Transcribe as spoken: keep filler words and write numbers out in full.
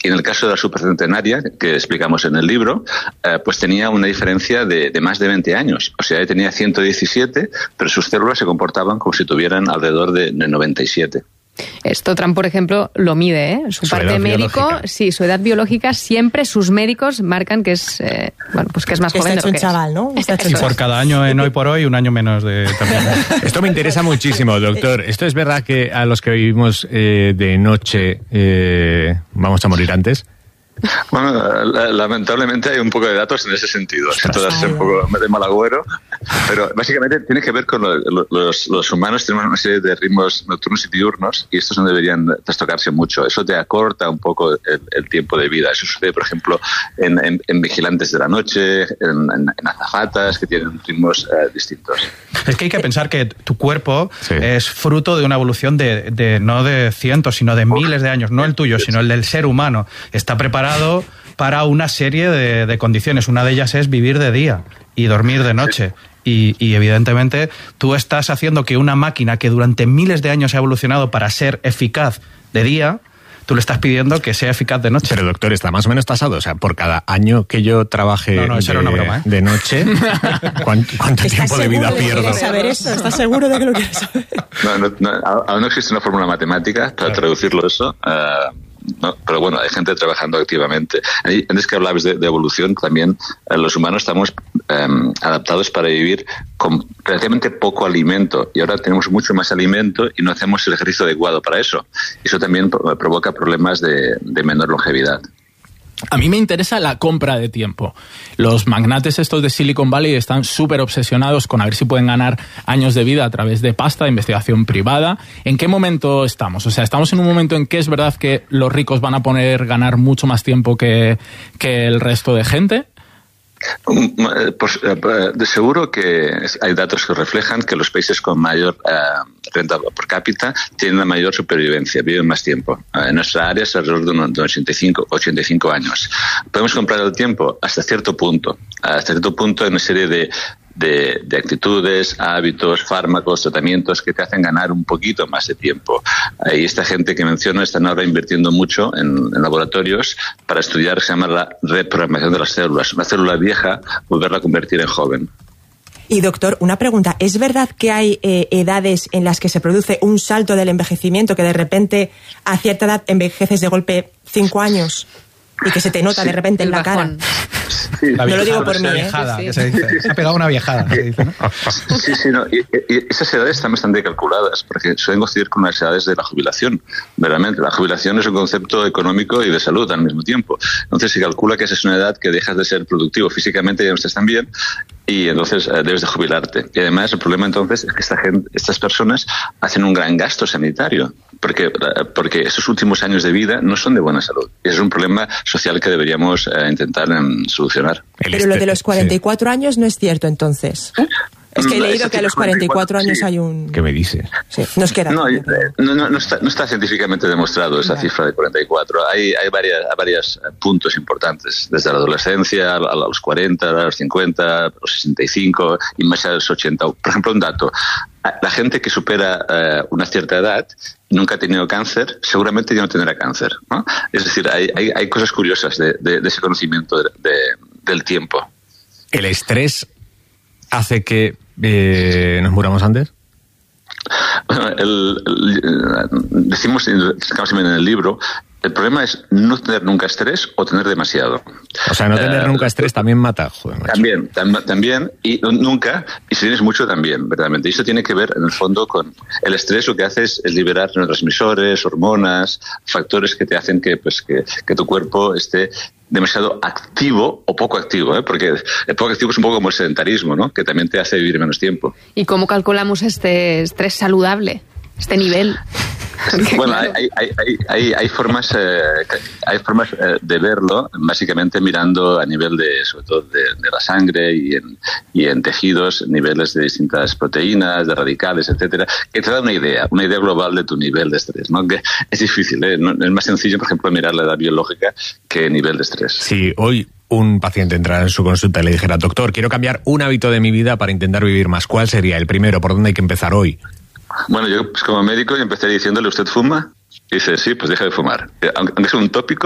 Y en el caso de la supercentenaria, que explicamos en el libro, eh, pues tenía una diferencia de, de más de veinte años. O sea, ella tenía ciento diecisiete, pero sus células se comportaban como si tuvieran alrededor de noventa y siete. Esto Trump, por ejemplo, lo mide, ¿eh? Su, su parte médico, biológica. Sí, su edad biológica, siempre sus médicos marcan que es, eh, bueno, pues que es más que joven está de lo que que un chaval, ¿no? Está y por es. Cada año en Hoy por Hoy, un año menos de también. Esto me interesa muchísimo, doctor. ¿Esto es verdad que a los que vivimos eh, de noche eh, vamos a morir antes? Bueno, lamentablemente hay un poco de datos en ese sentido. Siento ser un poco de mal agüero, pero básicamente tiene que ver con lo, lo, los, los humanos tenemos una serie de ritmos nocturnos y diurnos y estos no deberían trastocarse mucho. Eso te acorta un poco el, el tiempo de vida. Eso sucede, por ejemplo, en, en, en vigilantes de la noche, en, en, en azafatas que tienen ritmos eh, distintos. Es que hay que pensar que tu cuerpo sí. es fruto de una evolución de, de no de cientos, sino de miles de años. No el tuyo, sino el del ser humano. Está preparado para una serie de, de condiciones. Una de ellas es vivir de día y dormir de noche. Y, y evidentemente tú estás haciendo que una máquina que durante miles de años ha evolucionado para ser eficaz de día, tú le estás pidiendo que sea eficaz de noche. Pero doctor, está más o menos tasado. O sea, por cada año que yo trabaje no, no, eso de, era una broma, ¿eh? de noche, ¿cuánto, cuánto tiempo de vida de pierdo? ¿Quieres saber eso? ¿Estás seguro de que lo quieres saber? No, no, no, aún no existe una fórmula matemática para claro. traducirlo eso. Uh, No, pero bueno, hay gente trabajando activamente. Antes que hablabas de, de evolución, también eh, los humanos estamos eh, adaptados para vivir con relativamente poco alimento y ahora tenemos mucho más alimento y no hacemos el ejercicio adecuado para eso. Y eso también provoca problemas de, de menor longevidad. A mí me interesa la compra de tiempo. Los magnates estos de Silicon Valley están súper obsesionados con a ver si pueden ganar años de vida a través de pasta, de investigación privada. ¿En qué momento estamos? O sea, ¿estamos en un momento en que es verdad que los ricos van a poder ganar mucho más tiempo que, que el resto de gente? Pues de seguro que hay datos que reflejan que los países con mayor uh, renta por cápita tienen una mayor supervivencia, viven más tiempo. Uh, en nuestra área es alrededor de unos ochenta y cinco, ochenta y cinco años. Podemos comprar el tiempo hasta cierto punto, hasta cierto punto en una serie de De, de actitudes, hábitos, fármacos, tratamientos que te hacen ganar un poquito más de tiempo. Y esta gente que menciono están ahora invirtiendo mucho en, en laboratorios para estudiar, se llama la reprogramación de las células. Una célula vieja, volverla a convertir en joven. Y doctor, una pregunta. ¿Es verdad que hay eh, edades en las que se produce un salto del envejecimiento, que de repente a cierta edad envejeces de golpe cinco años? Y que se te nota sí, de repente en la cara. Sí, no lo digo por mí, ¿eh? Viejada, sí, sí. que se dice. Se ha pegado una viejada. Se dice, ¿no? Sí, sí, no. Y, y esas edades están bastante calculadas, porque suelen coincidir con las edades de la jubilación. Verdaderamente, la jubilación es un concepto económico y de salud al mismo tiempo. Entonces se calcula que esa es una edad que dejas de ser productivo físicamente, ya no estás tan bien, y entonces eh, debes de jubilarte. Y además el problema entonces es que esta gente, estas personas hacen un gran gasto sanitario, porque, porque esos últimos años de vida no son de buena salud. Y es un problema social que deberíamos eh, intentar eh, solucionar. Pero lo de los cuarenta y cuatro sí. años no es cierto entonces. Es que he leído que a los cuarenta y cuatro años sí. hay un... ¿Qué me dice? Sí, nos queda. No, no, no, no, está, no está científicamente demostrado esa vale. cifra de cuarenta y cuatro. Hay, hay varias, varios puntos importantes, desde la adolescencia a los cuarenta, a los cincuenta, a los sesenta y cinco y más a los ochenta. Por ejemplo, un dato. La gente que supera uh, una cierta edad y nunca ha tenido cáncer, seguramente ya no tendrá cáncer, ¿no? Es decir, hay, hay, hay cosas curiosas de, de, de ese conocimiento de, de, del tiempo. ¿El estrés hace que eh, nos muramos antes? Bueno, el, el, decimos, estamos en el libro, el problema es no tener nunca estrés o tener demasiado. O sea, no tener uh, nunca estrés también mata. Joder, también, tam, también, y nunca, y si tienes mucho también, verdaderamente. Y eso tiene que ver, en el fondo, con el estrés. Lo que hace es, es liberar neurotransmisores, hormonas, factores que te hacen que, pues, que, que tu cuerpo esté demasiado activo o poco activo, ¿eh? Porque el poco activo es un poco como el sedentarismo, ¿no? Que también te hace vivir menos tiempo. ¿Y cómo calculamos este estrés saludable, este nivel? Bueno, hay, hay, hay, hay, hay formas, eh, hay formas eh, de verlo, básicamente mirando a nivel de, sobre todo de, de la sangre y en, y en tejidos, niveles de distintas proteínas, de radicales, etcétera, que te da una idea, una idea global de tu nivel de estrés, ¿no? Que es difícil, ¿eh? No, es más sencillo, por ejemplo, mirar la edad biológica que nivel de estrés. Sí, hoy un paciente entrara en su consulta y le dijera, doctor, quiero cambiar un hábito de mi vida para intentar vivir más. ¿Cuál sería el primero? ¿Por dónde hay que empezar hoy? Bueno, yo pues como médico empecé diciéndole, ¿usted fuma? Y dice, sí, pues deja de fumar. Aunque es un tópico,